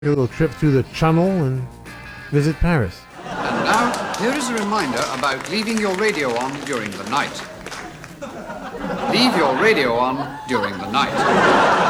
a little trip through the Channel and visit Paris. And now, here is a reminder about leaving your radio on during the night. Leave your radio on during the night.